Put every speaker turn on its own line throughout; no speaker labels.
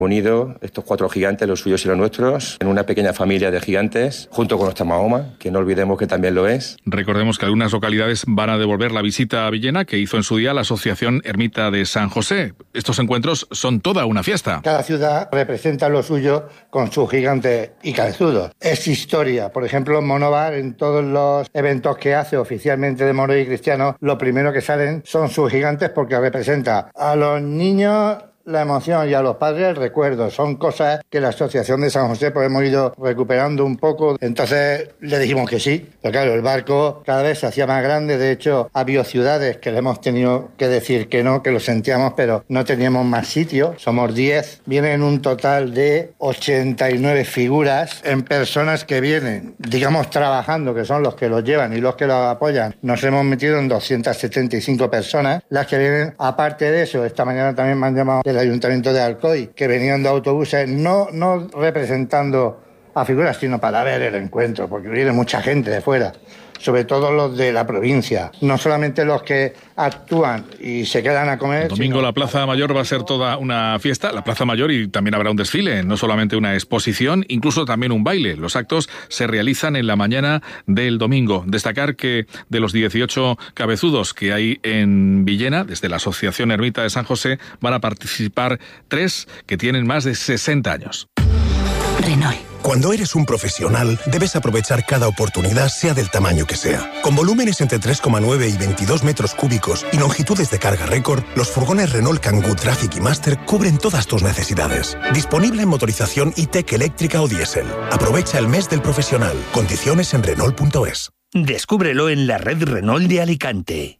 unido estos 4 gigantes, los suyos y los nuestros, en una pequeña familia de gigantes, junto con nuestra Mahoma, que no olvidemos que también lo es.
Recordemos que algunas localidades van a devolver la visita a Villena que hizo en su día la Asociación Ermita de San José. Estos encuentros son toda una fiesta.
Cada ciudad representa lo suyo con sus gigantes y cabezudos. Es historia. Por ejemplo, Monóvar, en todos los eventos que hace oficialmente de moros y cristianos, lo primero que salen son sus gigantes porque representa a los niños la emoción y a los padres el recuerdo. Son cosas que la Asociación de San José pues hemos ido recuperando un poco. Entonces le dijimos que sí. Pero claro, el barco cada vez se hacía más grande. De hecho, ha habido ciudades que le hemos tenido que decir que no, que lo sentíamos, pero no teníamos más sitio. Somos 10. Vienen un total de 89 figuras en personas que vienen, digamos, trabajando, que son los que los llevan y los que los apoyan. Nos hemos metido en 275 personas. Las que vienen, aparte de eso, esta mañana también me han llamado del Ayuntamiento de Alcoy, que venían de autobuses, no representando a figuras, sino para ver el encuentro, porque viene mucha gente de fuera, sobre todo los de la provincia, no solamente los que actúan y se quedan a comer.
El domingo la Plaza Mayor va a ser toda una fiesta, la Plaza Mayor, y también habrá un desfile, no solamente una exposición, incluso también un baile. Los actos se realizan en la mañana del domingo. Destacar que de los 18 cabezudos que hay en Villena, desde la Asociación Ermita de San José, van a participar 3 que tienen más de 60 años.
Renault.
Cuando eres un profesional, debes aprovechar cada oportunidad, sea del tamaño que sea. Con volúmenes entre 3,9 y 22 metros cúbicos y longitudes de carga récord, los furgones Renault Kangoo Traffic y Master cubren todas tus necesidades. Disponible en motorización e-tech eléctrica o diésel. Aprovecha el mes del profesional. Condiciones en Renault.es.
Descúbrelo en la red Renault de Alicante.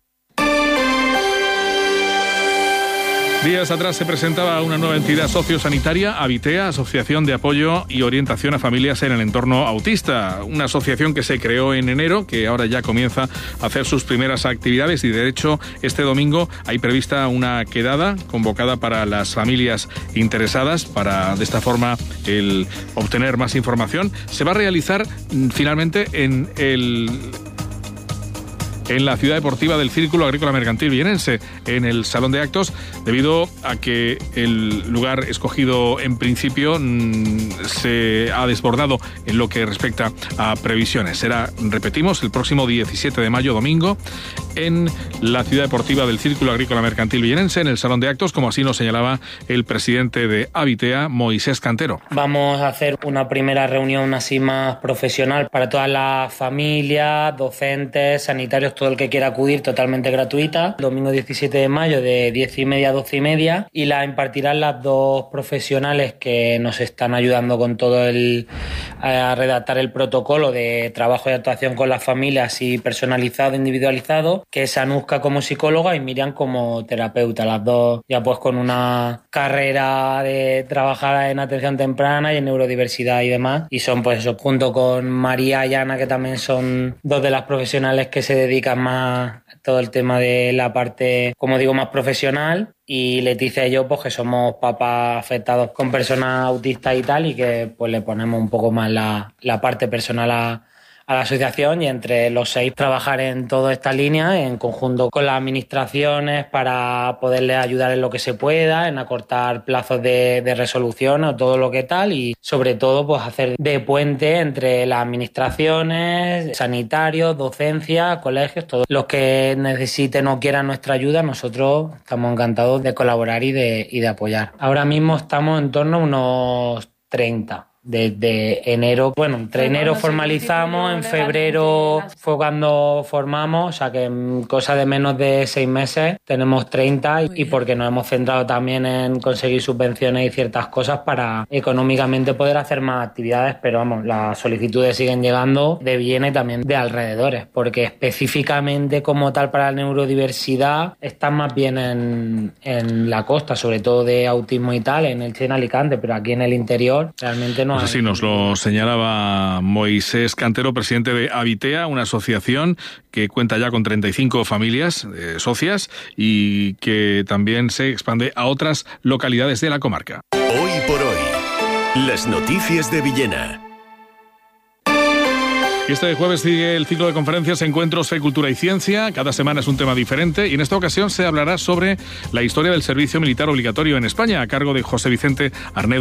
Días atrás se presentaba una nueva entidad sociosanitaria, Abitea, Asociación de Apoyo y Orientación a Familias en el Entorno Autista. Una asociación que se creó en enero, que ahora ya comienza a hacer sus primeras actividades y, de hecho, este domingo hay prevista una quedada convocada para las familias interesadas para, de esta forma, el obtener más información. Se va a realizar finalmente en la ciudad deportiva del Círculo Agrícola Mercantil Villenense, en el Salón de Actos, debido a que el lugar escogido en principio se ha desbordado en lo que respecta a previsiones. Será, repetimos, el próximo 17 de mayo, domingo, en la ciudad deportiva del Círculo Agrícola Mercantil Villenense, en el Salón de Actos, como así nos señalaba el presidente de Abitea, Moisés Cantero.
Vamos a hacer una primera reunión así más profesional para todas las familias, docentes, sanitarios, todo el que quiera acudir, totalmente gratuita. Domingo 17 de mayo de 10:30 a 12:30, y la impartirán las 2 profesionales que nos están ayudando con todo a redactar el protocolo de trabajo y actuación con las familias, y personalizado, individualizado, que es Anuska como psicóloga y Miriam como terapeuta, las 2 ya pues con una carrera de trabajar en atención temprana y en neurodiversidad y demás, y son pues eso, junto con María y Ana, que también son 2 de las profesionales que se dedican más todo el tema de la parte, como digo, más profesional, y Leticia y yo pues que somos papás afectados con personas autistas y tal, y que pues le ponemos un poco más la parte personal a la asociación, y entre los 6 trabajar en toda esta línea en conjunto con las administraciones para poderles ayudar en lo que se pueda, en acortar plazos de resolución o todo lo que tal, y sobre todo pues hacer de puente entre las administraciones, sanitarios, docencia, colegios, todos los que necesiten o quieran nuestra ayuda. Nosotros estamos encantados de colaborar y de apoyar. Ahora mismo estamos en torno a unos 30. Desde enero, bueno, entre enero formalizamos, en febrero fue cuando formamos, o sea que en cosa de menos de 6 meses tenemos 30, y porque nos hemos centrado también en conseguir subvenciones y ciertas cosas para económicamente poder hacer más actividades, pero vamos, las solicitudes siguen llegando de Villena y también de alrededores, porque específicamente como tal para la neurodiversidad están más bien en la costa, sobre todo de autismo y tal, en Elche y en Alicante, pero aquí en el interior realmente no.
Pues así nos lo señalaba Moisés Cantero, presidente de Abitea, una asociación que cuenta ya con 35 familias socias y que también se expande a otras localidades de la comarca.
Hoy por hoy, las noticias de Villena.
Y este jueves sigue el ciclo de conferencias Encuentros Fe, Cultura y Ciencia. Cada semana es un tema diferente y en esta ocasión se hablará sobre la historia del servicio militar obligatorio en España a cargo de José Vicente Arnedo.